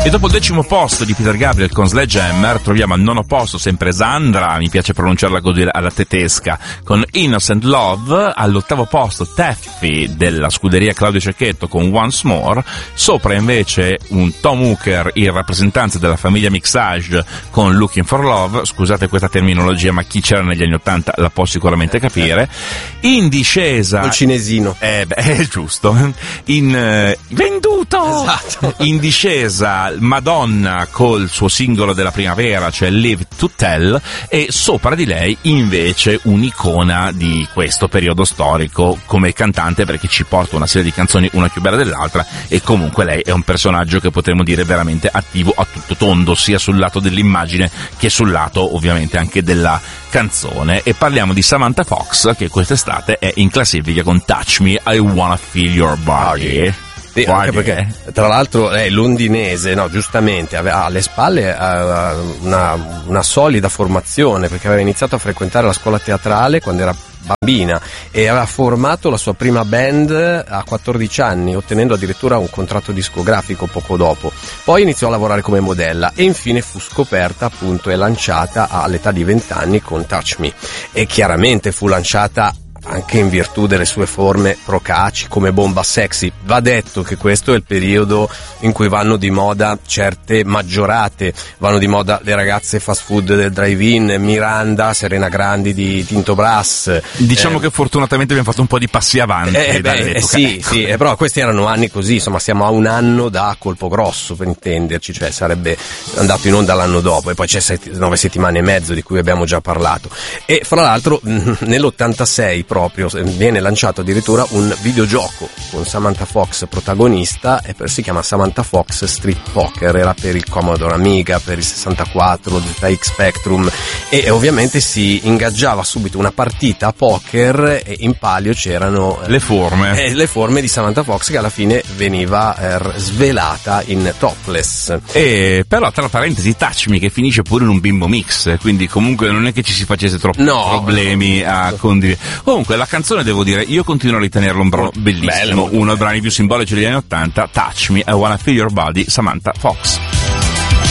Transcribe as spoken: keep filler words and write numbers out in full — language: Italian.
E dopo il decimo posto di Peter Gabriel con Sledgehammer troviamo al nono posto sempre Sandra, mi piace pronunciarla così alla tedesca, con Innocent Love. All'ottavo posto Taffy della scuderia Claudio Cecchetto con Once More. Sopra invece un Tom Hooker in rappresentanza della famiglia Mixage con Looking for Love. Scusate questa terminologia, ma chi c'era negli anni ottanta la può sicuramente capire. In discesa il cinesino, eh beh, è giusto. In eh, venduto esatto. In discesa Madonna col suo singolo della primavera, cioè Live to Tell, e sopra di lei invece un'icona di questo periodo storico come cantante, perché ci porta una serie di canzoni una più bella dell'altra, e comunque lei è un personaggio che potremmo dire veramente attivo a tutto tondo, sia sul lato dell'immagine che sul lato ovviamente anche della canzone. E parliamo di Samantha Fox, che quest'estate è in classifica con Touch Me, I Wanna Feel Your Body. Sì, anche perché tra l'altro è londinese, no, giustamente aveva alle spalle uh, una, una solida formazione, perché aveva iniziato a frequentare la scuola teatrale quando era bambina e aveva formato la sua prima band a quattordici anni, ottenendo addirittura un contratto discografico poco dopo. Poi iniziò a lavorare come modella e infine fu scoperta appunto e lanciata all'età di venti anni con Touch Me, e chiaramente fu lanciata anche in virtù delle sue forme procaci come Bomba Sexy. Va detto che questo è il periodo in cui vanno di moda certe maggiorate, vanno di moda le ragazze fast food del drive-in, Miranda, Serena Grandi di Tinto Brass. Diciamo eh, che fortunatamente abbiamo fatto un po' di passi avanti. Eh, beh, eh, sì, sì, eh, però questi erano anni così, insomma siamo a un anno da Colpo Grosso, per intenderci, cioè sarebbe andato in onda l'anno dopo, e poi c'è sette, nove settimane e mezzo di cui abbiamo già parlato. E fra l'altro nell'ottantasei proprio viene lanciato addirittura un videogioco con Samantha Fox protagonista, e per, si chiama Samantha Fox Street Poker, era per il Commodore Amiga, per il sessantaquattro, Z X Spectrum, e ovviamente si ingaggiava subito una partita a poker e in palio c'erano le forme eh, le forme di Samantha Fox, che alla fine veniva eh, svelata in topless. E però tra parentesi Touch Me che finisce pure in un bimbo mix, quindi comunque non è che ci si facesse troppi no, problemi a condividere. Comunque la canzone, devo dire, io continuo a ritenerlo un brano bellissimo, bello, uno dei brani più simbolici degli anni ottanta, Touch Me, I Wanna Feel Your Body, Samantha Fox.